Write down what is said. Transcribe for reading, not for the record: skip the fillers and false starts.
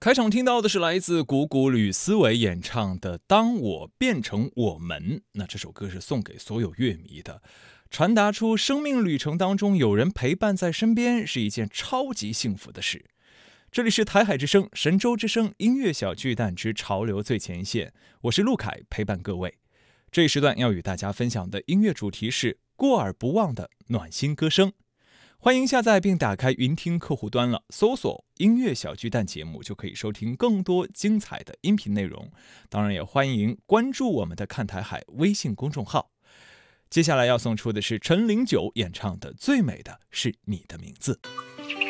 开场听到的是来自谷谷吕思维演唱的《当我变成我们》，那这首歌是送给所有乐迷的，传达出生命旅程当中有人陪伴在身边是一件超级幸福的事。这里是台海之声、神州之声音乐小巨蛋之潮流最前线，我是陆凯，陪伴各位。这一时段要与大家分享的音乐主题是过耳不忘的暖心歌声。欢迎下载并打开云听客户端了，搜索音乐小巨蛋节目就可以收听更多精彩的音频内容。当然也欢迎关注我们的看台海微信公众号。接下来要送出的是陈零九演唱的《最美的是你的名字》。